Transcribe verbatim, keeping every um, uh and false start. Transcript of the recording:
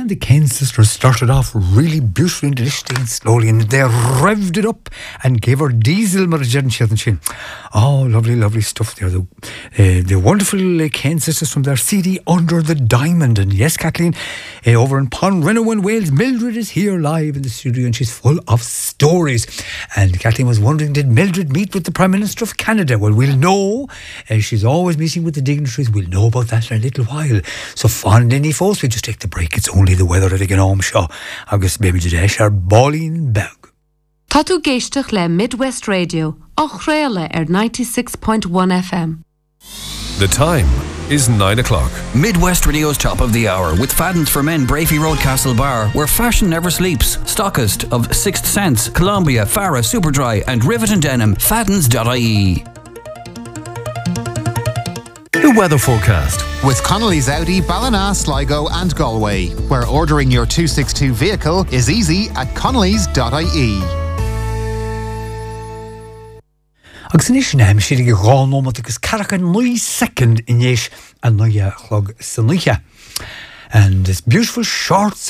the Kane sisters started off really beautifully and deliciously and slowly, and they revved it up and gave her diesel mar shin. Oh, lovely, lovely stuff there. The, uh, the wonderful uh, Kane sisters from their C D Under the Diamond. And yes, Kathleen, uh, over in Ponrenno in Wales, Mildred is here live in the studio and she's full of stories. And Kathleen was wondering, did Mildred meet with the Prime Minister of Canada? Well, we'll know. Uh, she's always meeting with the dignitaries. We'll know about that in a little while. So fond any folks, we just take the break. It's only the weather at a gnome show. Agus baby today, shar Bolin Beg. Tá tú géisteach le Midwest Radio, ach réile ar ninety-six point one F M. The time is nine o'clock. Midwest Radio's Top of the Hour with Fadden's for Men, Brafey Road, Castle Bar, where fashion never sleeps. Stockist of Sixth Sense, Columbia, Farah, Superdry and Rivet and Denim. Faddens dot I E. The weather forecast with Connolly's Audi, Ballina, Sligo and Galway, where ordering your two sixty-two vehicle is easy at connellys dot I E. Agus in is naim siad ag gháin agus carach an nwy second in ish an nwy chlog synucha. And this beautiful short